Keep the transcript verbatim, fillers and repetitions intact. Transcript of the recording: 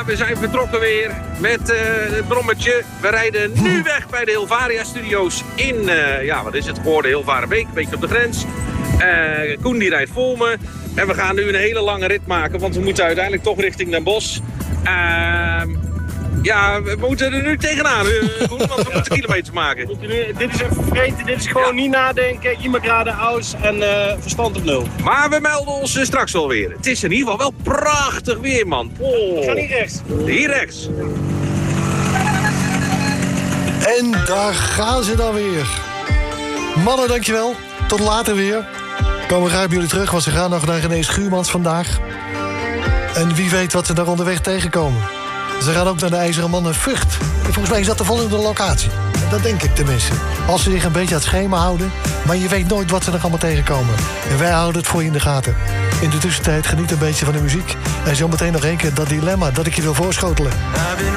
we zijn vertrokken weer met uh, het brommetje. We rijden nu weg bij de Hilvaria Studios in, uh, ja, wat is het geworden, Hilvarenbeek, een beetje op de grens. Uh, Koen die rijdt voor me. En we gaan nu een hele lange rit maken, want we moeten uiteindelijk toch richting Den Bosch. Uh, ja, we moeten er nu tegenaan, uh, Koen, want we moeten kilometers maken. Nu, dit is even vergeten, dit is gewoon ja. niet nadenken, iemand geradeaus en uh, verstand op nul. Maar we melden ons uh, straks wel weer. Het is in ieder geval wel prachtig weer, man. Oh. Ik ga hier rechts. Hier rechts. En daar gaan ze dan weer. Mannen, dankjewel. Tot later weer. Komen graag bij jullie terug, want ze gaan nog naar René Schuurmans vandaag. En wie weet wat ze daar onderweg tegenkomen. Ze gaan ook naar de IJzeren Man in Vught. En volgens mij is dat de volgende locatie. Dat denk ik tenminste. Als ze zich een beetje aan het schema houden. Maar je weet nooit wat ze er allemaal tegenkomen. En wij houden het voor je in de gaten. In de tussentijd geniet een beetje van de muziek. En zometeen nog één keer dat dilemma dat ik je wil voorschotelen.